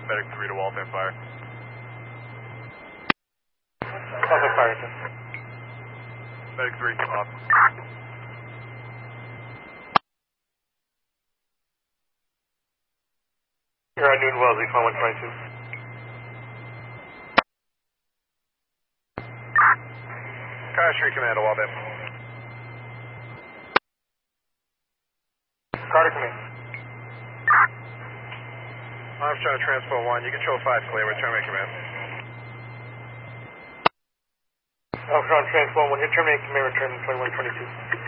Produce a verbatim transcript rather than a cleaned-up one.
Medic three to Waltham Fire. Waltham Fire, sir. Medic three, off. You're on Newton Wellesley, call one twenty-two. Car Street Command to Waltham. Carter Command. Armstrong Transport one, you control five clear, return main command. Armstrong Transport one, hit terminate command, return twenty-one twenty-two.